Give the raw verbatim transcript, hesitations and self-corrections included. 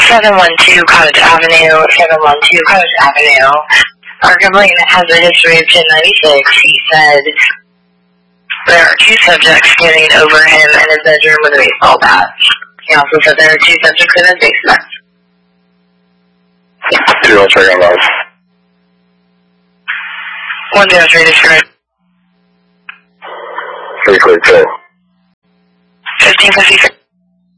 seven one two Cottage Avenue, seven one two Cottage Avenue. Our complainant has a history of ten ninety-six. He said there are two subjects standing over him in his bedroom with a baseball bat. He also said there are two subjects in his basement. Zero, check on live. one zero three, describe. Three, clear, two. fifteen fifty-three.